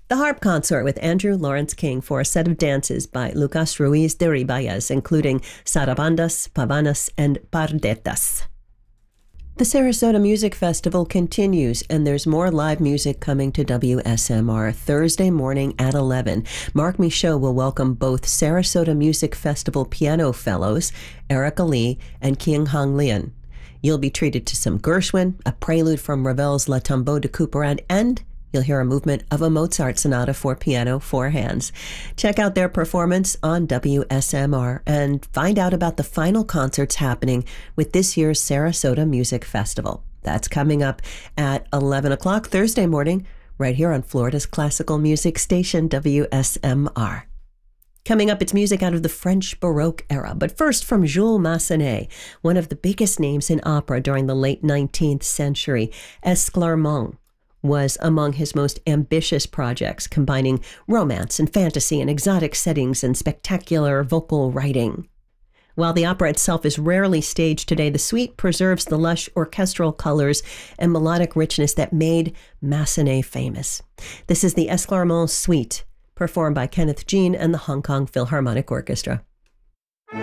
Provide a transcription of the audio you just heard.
The Harp Consort with Andrew Lawrence King for a set of dances by Lucas Ruiz de Ribayas, including sarabandas, pavanas, and pardetas. The Sarasota Music Festival continues, and there's more live music coming to WSMR Thursday morning at 11. Mark Michaud will welcome both Sarasota Music Festival piano fellows, Erica Lee and King Hong Lian. You'll be treated to some Gershwin, a prelude from Ravel's La Tombeau de Couperin, and you'll hear a movement of a Mozart sonata for piano, four hands. Check out their performance on WSMR and find out about the final concerts happening with this year's Sarasota Music Festival. That's coming up at 11 o'clock Thursday morning, right here on Florida's classical music station, WSMR. Coming up, it's music out of the French Baroque era, but first from Jules Massenet, one of the biggest names in opera during the late 19th century. Esclarmonde was among his most ambitious projects, combining romance and fantasy and exotic settings and spectacular vocal writing. While the opera itself is rarely staged today, the suite preserves the lush orchestral colors and melodic richness that made Massenet famous. This is the Esclarmonde Suite, performed by Kenneth Jean and the Hong Kong Philharmonic Orchestra.